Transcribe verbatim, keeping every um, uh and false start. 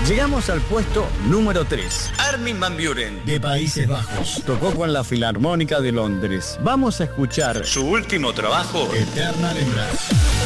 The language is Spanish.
Llegamos al puesto número tres. Armin van Buuren, de Países Bajos. Tocó con la Filarmónica de Londres. Vamos a escuchar su último trabajo, Eternal Embrace.